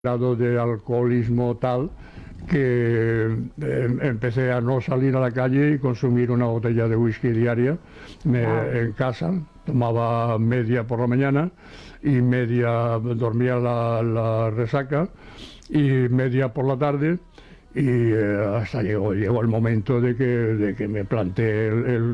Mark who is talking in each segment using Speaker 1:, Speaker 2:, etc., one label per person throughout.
Speaker 1: grado de alcoholismo tal que empecé a no salir a la calle y consumir una botella de whisky diaria en casa. Tomaba media por la mañana y media dormía la resaca y media por la tarde. Y hasta llegó el momento de que me planteé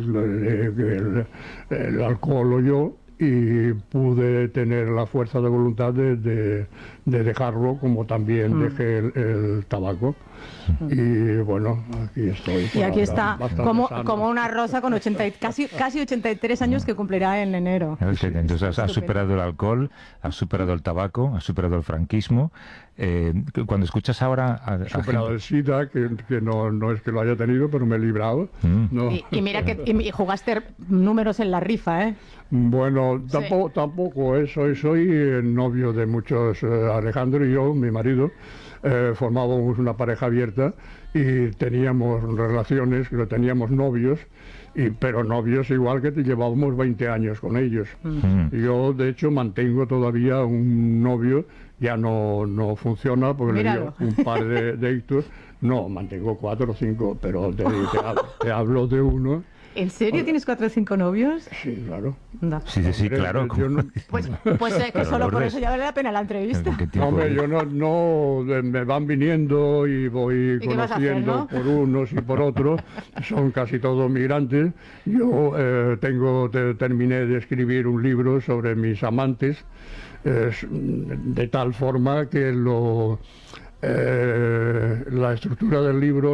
Speaker 1: el alcohol o yo, y pude tener la fuerza de voluntad de dejarlo, como también dejé el tabaco. Y bueno, aquí estoy.
Speaker 2: Y aquí está, como una rosa con casi 83 años que cumplirá en enero.
Speaker 3: Entonces has superado el alcohol, has superado el tabaco, has superado el franquismo. Cuando escuchas ahora...
Speaker 1: He superado el SIDA, que no es que lo haya tenido, pero me he librado. No.
Speaker 2: Y mira que jugaste números en la rifa, ¿eh?
Speaker 1: Bueno, tampoco soy novio de muchos. Alejandro y yo, mi marido, formábamos una pareja abierta y teníamos relaciones, teníamos novios, pero novios igual que llevábamos 20 años con ellos. Yo, de hecho, mantengo todavía un novio, ya no funciona porque le dio un par de ictus. No, mantengo 4 o 5, pero te hablo de uno.
Speaker 2: ¿En serio tienes 4 o 5 novios?
Speaker 1: Sí, claro.
Speaker 2: No.
Speaker 3: Sí, claro.
Speaker 2: Pues que solo por eso ya vale la pena la entrevista.
Speaker 1: Hombre, yo no me van viniendo y voy conociendo por unos y por otros. Son casi todos migrantes. Yo terminé de escribir un libro sobre mis amantes, de tal forma que la estructura del libro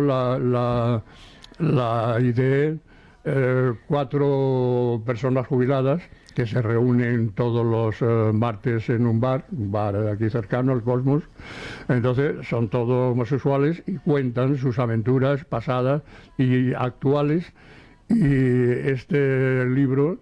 Speaker 1: la ideé. 4 personas jubiladas que se reúnen todos los martes en un bar aquí cercano, el Cosmos. Entonces son todos homosexuales y cuentan sus aventuras pasadas y actuales. Y este libro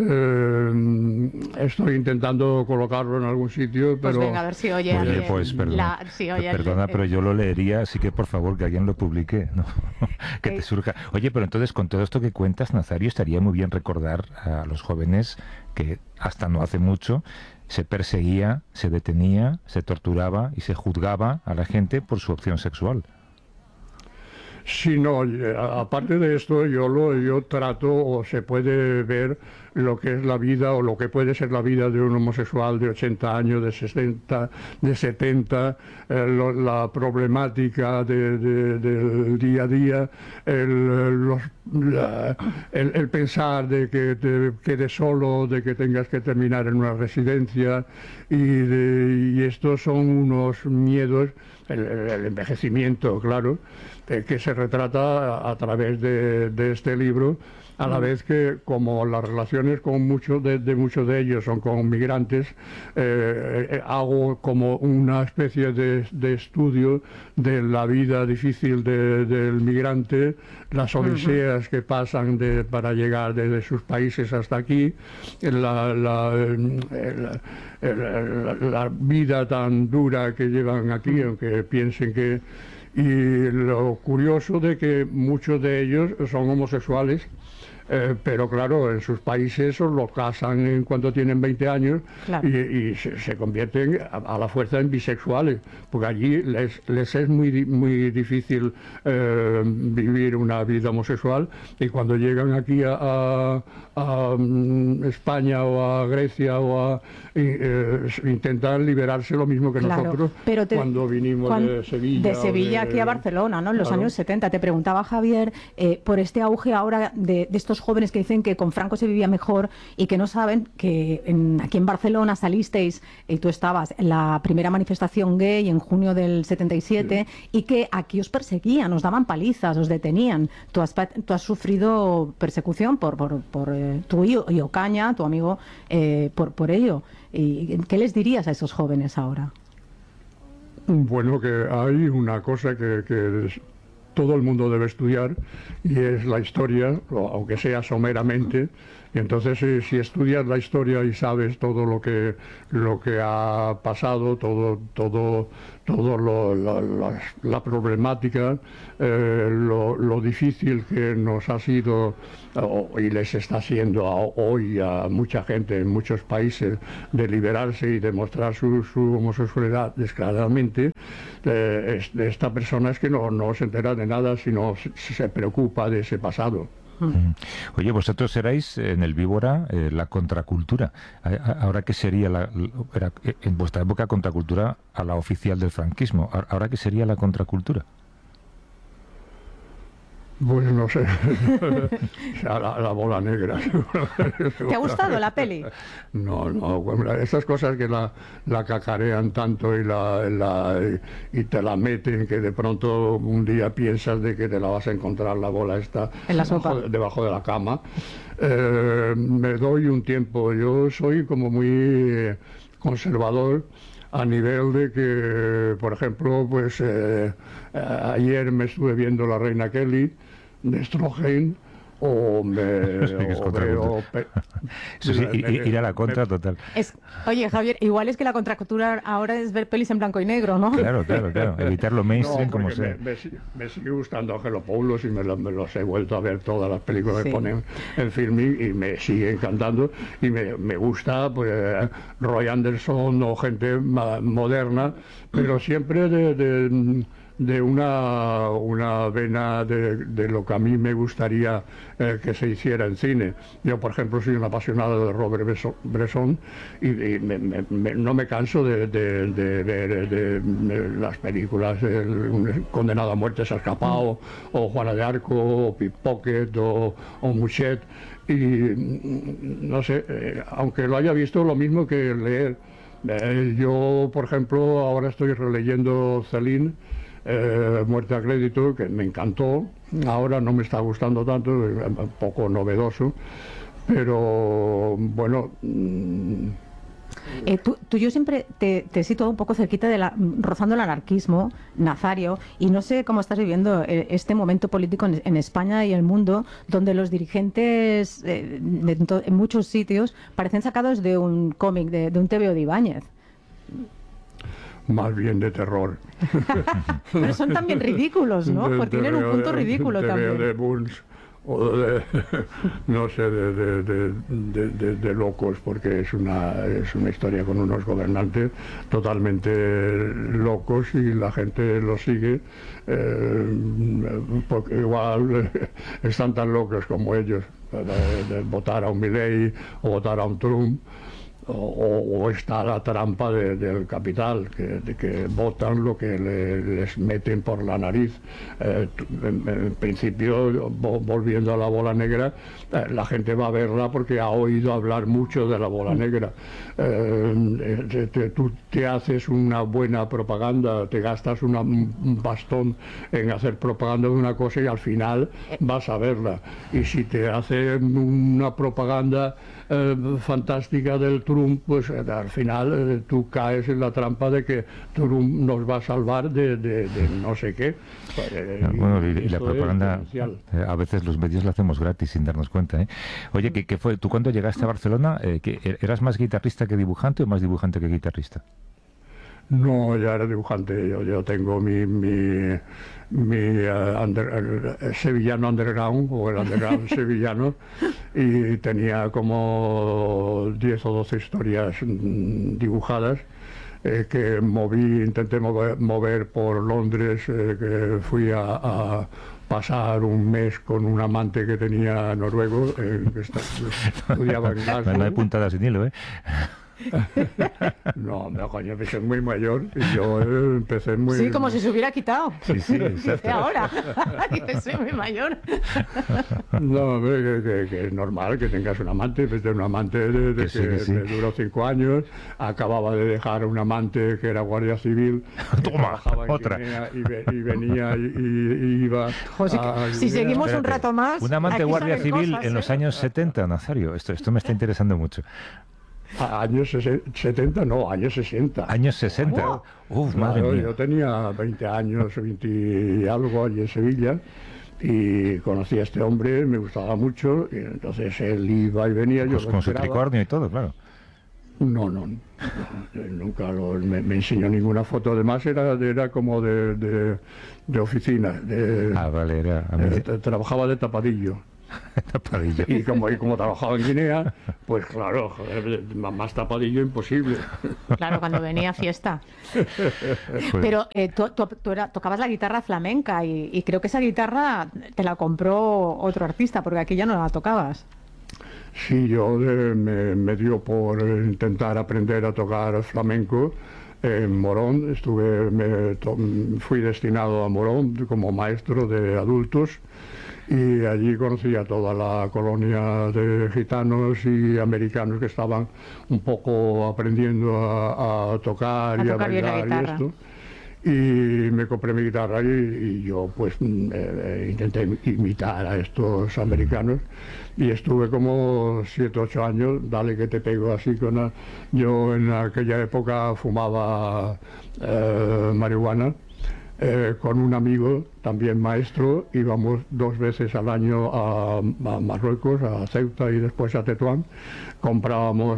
Speaker 1: estoy intentando colocarlo en algún sitio, pero...
Speaker 2: Pues venga, a ver si oye alguien.
Speaker 3: Pues perdona, pero yo lo leería, así que por favor que alguien lo publique, ¿no? Que te surja. Oye, pero entonces con todo esto que cuentas, Nazario, estaría muy bien recordar a los jóvenes que hasta no hace mucho se perseguía, se detenía, se torturaba y se juzgaba a la gente por su opción sexual.
Speaker 1: Sí, no, aparte de esto, yo trato, o se puede ver lo que es la vida, o lo que puede ser la vida de un homosexual de 80 años, de 60, de 70, la problemática del día a día, el pensar de que te quedes solo, de que tengas que terminar en una residencia, y estos son unos miedos, el envejecimiento, claro, que se retrata a través de este libro, a la vez que, como las relaciones con muchos de ellos son con migrantes, hago como una especie de estudio de la vida difícil del migrante, las odiseas que pasan para llegar desde sus países hasta aquí, la vida tan dura que llevan aquí, aunque piensen que... Y lo curioso de que muchos de ellos son homosexuales, pero claro, en sus países los casan en cuanto tienen 20 años, claro. y se convierten a la fuerza en bisexuales, porque allí les es muy difícil vivir una vida homosexual, y cuando llegan aquí a España o a Grecia intentan liberarse lo mismo que nosotros, pero cuando vinimos de Sevilla.
Speaker 2: De Sevilla aquí a Barcelona, ¿no? En los años 70. Te preguntaba, Javier, por este auge ahora de estos jóvenes que dicen que con Franco se vivía mejor y que no saben que aquí en Barcelona salisteis, y tú estabas en la primera manifestación gay en junio del 77, y que aquí os perseguían, os daban palizas, os detenían. Tú has sufrido persecución por tú y Ocaña, tu amigo, por ello. ¿Y qué les dirías a esos jóvenes ahora?
Speaker 1: Bueno, que hay una cosa que todo el mundo debe estudiar, y es la historia, aunque sea someramente. Y entonces si estudias la historia y sabes todo lo que ha pasado, la problemática, lo difícil que nos ha sido y les está siendo hoy a mucha gente en muchos países de liberarse y demostrar su homosexualidad descaradamente, esta persona es que no se entera de nada, sino se preocupa de ese pasado.
Speaker 3: Oye, vosotros seráis en el Víbora la contracultura. ¿Ahora qué sería en vuestra época contracultura a la oficial del franquismo? ¿Ahora qué sería la contracultura?
Speaker 1: Pues no sé, la bola negra.
Speaker 2: ¿Te ha gustado la peli?
Speaker 1: No, esas cosas que la cacarean tanto y te la meten, que de pronto un día piensas de que te la vas a encontrar la bola esta
Speaker 2: en la sopa,
Speaker 1: debajo de la cama. Me doy un tiempo. Yo soy como muy conservador, a nivel de que, por ejemplo, pues ayer me estuve viendo La Reina Kelly de Stroheim,
Speaker 3: ir a la contra total.
Speaker 2: Oye, Javier, igual es que la contracultura ahora es ver pelis en blanco y negro, ¿no?
Speaker 3: Claro, evitar lo mainstream como sea.
Speaker 1: Me sigue gustando Angelopoulos y me los he vuelto a ver todas las películas que ponen en Filmin y me sigue encantando, y me gusta pues Roy Anderson o gente moderna, pero siempre de una vena de lo que a mí me gustaría que se hiciera en cine. Yo, por ejemplo, soy un apasionado de Robert Bresson y no me canso de ver las películas, El condenado a muerte se ha escapado, o Juana de Arco, o Pickpocket, o Mouchet, y no sé, aunque lo haya visto, lo mismo que leer. Yo, por ejemplo, ahora estoy releyendo Céline, Muerte a crédito, que me encantó. Ahora no me está gustando tanto, un poco novedoso, pero bueno.
Speaker 2: Yo siempre te he situado un poco cerquita rozando el anarquismo, Nazario, y no sé cómo estás viviendo este momento político en España y el mundo, donde los dirigentes en muchos sitios parecen sacados de un cómic, de un TVO de Ibáñez.
Speaker 1: Más bien de terror.
Speaker 2: Pero son también ridículos, ¿no? Porque tienen un punto ridículo también.
Speaker 1: De Bunch, o no sé, de locos, porque es una historia con unos gobernantes totalmente locos y la gente los sigue, porque igual están tan locos como ellos, de votar a un Milei o votar a un Trump. O está la trampa del capital, que votan lo que les meten por la nariz. En principio, volviendo a la bola negra, la gente va a verla porque ha oído hablar mucho de la bola negra. Tú te haces una buena propaganda, te gastas un bastón en hacer propaganda de una cosa y al final vas a verla. Y si te hacen una propaganda fantástica del Trump, pues al final tú caes en la trampa de que Trump nos va a salvar de no sé qué.
Speaker 3: Bueno, y la propaganda, a veces los medios la hacemos gratis sin darnos cuenta, ¿eh? Oye, ¿qué fue? ¿Tú cuando llegaste a Barcelona, eras más guitarrista que dibujante o más dibujante que guitarrista?
Speaker 1: No, ya era dibujante. Yo tengo mi sevillano underground, o el underground sevillano, y tenía como 10 o 12 historias dibujadas que intenté mover por Londres, que fui a pasar un mes con un amante que tenía noruego, que estudiaba en Glasgow.
Speaker 3: No hay puntadas sin hilo, ¿eh?
Speaker 1: No, coño, empecé muy mayor y yo empecé muy...
Speaker 2: Sí, como si se hubiera quitado.
Speaker 3: Sí, exacto.
Speaker 2: Ahora, dice, soy muy mayor.
Speaker 1: No, hombre, que es normal que tengas un amante, desde un amante que duró 5 años, acababa de dejar un amante que era guardia civil.
Speaker 3: Toma, otra.
Speaker 1: Y venía y iba...
Speaker 2: Si seguimos un rato más...
Speaker 3: Un amante guardia civil en los años 70, Nazario, esto me está interesando mucho.
Speaker 1: Años 70, no, años 60.
Speaker 3: Años 60. Uf, madre
Speaker 1: Claro,
Speaker 3: mía.
Speaker 1: yo tenía 20 años, 20 y algo allí en Sevilla, y conocí a este hombre, me gustaba mucho, y entonces él iba y venía, yo
Speaker 3: Pues
Speaker 1: lo
Speaker 3: con su
Speaker 1: esperaba.
Speaker 3: tricornio y todo, claro.
Speaker 1: No, nunca me enseñó ninguna foto, además era como de oficina,
Speaker 3: Vale, era...
Speaker 1: trabajaba de tapadillo.
Speaker 3: Tapadillo.
Speaker 1: Y como trabajaba en Guinea, pues claro, joder, más tapadillo imposible.
Speaker 2: Claro, cuando venía a fiesta.
Speaker 3: Pues-
Speaker 2: Pero tú tocabas la guitarra flamenca y creo que esa guitarra te la compró otro artista, porque aquí ya no la tocabas.
Speaker 1: Sí, yo me dio por intentar aprender a tocar flamenco en Morón. Fui destinado a Morón como maestro de adultos, y allí conocí a toda la colonia de gitanos y americanos que estaban un poco aprendiendo a tocar y a
Speaker 2: tocar bien la
Speaker 1: bailar y
Speaker 2: guitarra.
Speaker 1: esto. Y me compré mi guitarra y yo pues intenté imitar a estos americanos, y estuve como 7 o 8 años, dale que te pego así yo en aquella época fumaba marihuana. Con un amigo, también maestro, íbamos 2 veces al año a Marruecos, a Ceuta y después a Tetuán. Comprábamos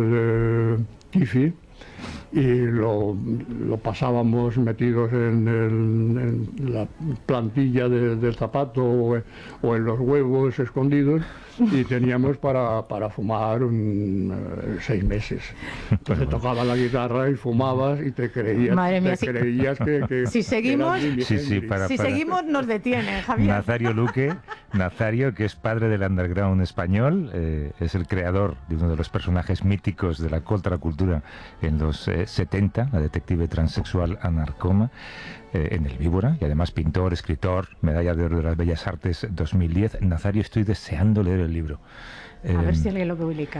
Speaker 1: tifi y lo pasábamos metidos en la plantilla del zapato o en los huevos escondidos, y teníamos para fumar 6 meses. Entonces tocaba la guitarra y fumabas y te creías,
Speaker 2: Madre mía,
Speaker 1: creías que
Speaker 2: si seguimos-
Speaker 1: eras Jimi
Speaker 3: Sí,
Speaker 1: Hendrix.
Speaker 2: Si seguimos, nos detienen, Javier.
Speaker 3: Nazario Luque, Nazario, que es padre del underground español, es el creador de uno de los personajes míticos de la contracultura en los 70, la detective transexual Anarcoma, en El Víbora, y además pintor, escritor, medalla de oro de las Bellas Artes 2010. Nazario, estoy deseando leer el libro.
Speaker 2: A ver si alguien lo publica.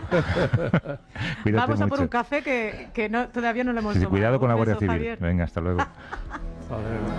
Speaker 3: Cuídate
Speaker 2: Vamos a por
Speaker 3: mucho.
Speaker 2: un café que todavía no lo hemos
Speaker 3: Sí,
Speaker 2: tomado.
Speaker 3: cuidado con la
Speaker 2: Un
Speaker 3: Guardia
Speaker 2: beso,
Speaker 3: Civil.
Speaker 2: Javier.
Speaker 3: Venga, hasta luego.
Speaker 1: A ver.